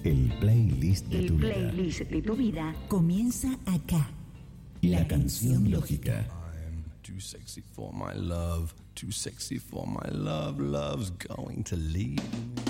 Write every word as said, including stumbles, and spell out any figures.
El playlist de El tu vida. playlist de tu vida Comienza acá. La canción lógica. I'm too sexy for my love, too sexy for my love, love's going to leave.